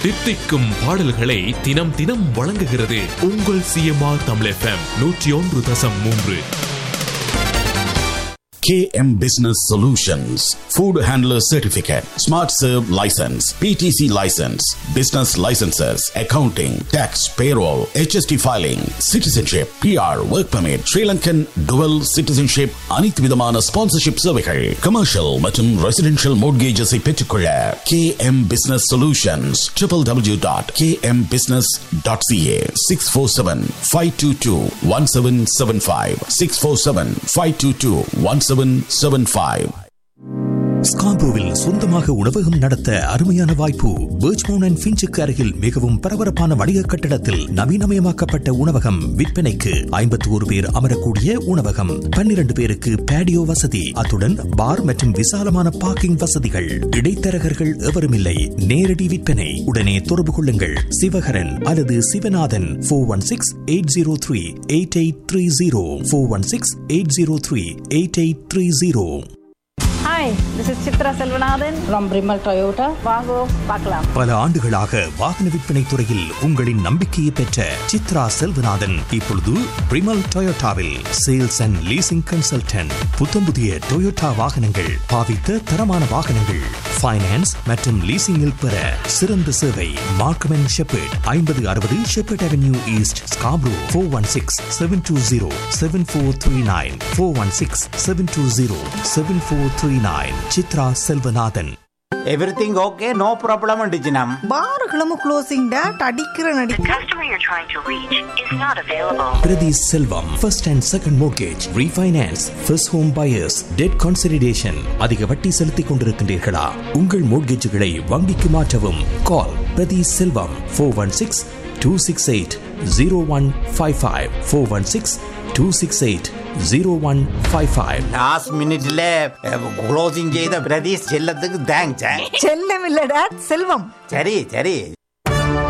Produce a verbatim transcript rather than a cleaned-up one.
தித்திக்கும் பாடல்களை தினம் தினம் வழங்குகிறது உங்கள் சிஎம்ஆர் தமிழ் எஃப்எம் நூற்றி ஒன்று தசம் மூன்று. K M Business Solutions, Food Handler Certificate, Smart Serve License, P T C License, Business Licenses, Accounting, Tax, Payroll, H S T Filing, Citizenship, P R, Work Permit, Sri Lankan Dual Citizenship, அனைத்து விதமான sponsorship சேவைகள், Commercial மற்றும் Residential Mortgages ஐ பெற்றுக்கொள்ள K M Business Solutions, w w w dot k m business dot c a, six four seven, five two two, one seven seven five, six four seven, five two two, one seven seven five. ஸ்கார்போவில் சொந்தமாக உணவகம் நடத்த அருமையான வாய்ப்பு. Birchmount and ஃபின்ச்சுக்கு அருகில் மிகவும் பரபரப்பான வணிக கட்டடத்தில் நவீனமயமாக்கப்பட்ட உணவகம் விற்பனைக்கு. ஐம்பத்தி ஒரு பேர் அமரக்கூடிய உணவகம், பன்னிரண்டு பேருக்கு பேடியோ வசதி, அத்துடன் பார் மற்றும் விசாலமான பார்க்கிங் வசதிகள். இடைத்தரகர்கள் எவரும் இல்லை. நேரடி விற்பனை. உடனே தொடர்பு கொள்ளுங்கள் சிவகரன் அல்லது Sivanathan. Four one six eight zero three eight eight three zero four one six eight zero three eight eight three zero. Hi, this is Chitra Selvanathan from Brimal Toyota. வாங்கோ பார்க்கலாம். பல ஆண்டுகளாக வாகன விற்பனை துறையில் உங்களின் நம்பிக்கையை பெற்ற சித்ரா செல்வநாதன் இப்பொழுது பிரிமல் டொயோட்டாவில் சேல்ஸ் அண்ட் லீசிங் கன்சல்டன்ட். புத்தம் புதிய டொயோட்டா வாகனங்கள், பாவித்த தரமான வாகனங்கள், ஃபைனான்ஸ் மற்றும் லீசிங்கில் பெற சிறந்த சேவை. மார்க்கம் அண்ட் ஷெப்பர்ட், ஐம்பது அறுபது shepherd avenue east, Scarborough. Four one six seven two zero seven four three nine four one six seven two zero seven four three nine. Chitra Selvanathan. Everything okay, no problem அண்டிச்சினம். பார்களும் closing date அடிக்கிற நடி. The customer you're trying to reach is not available. Prati Selvam, first and second mortgage, refinance, first home buyers, debt consolidation. அதிக வட்டி செலுத்திக் கொண்டிருக்கின்றீர்களா? உங்கள் மோட்கேஜுகளை வங்கிக்கு மாற்றவும். Call Prati Selvam four one six two six eight zero one five five four one six two six eight zero one five five. Last மினிட்ல closing செய்த பிரதீஷ் செல்லத்துக்கு thanks. செல்லம் இல்ல டேட், செல்வம். சரி சரி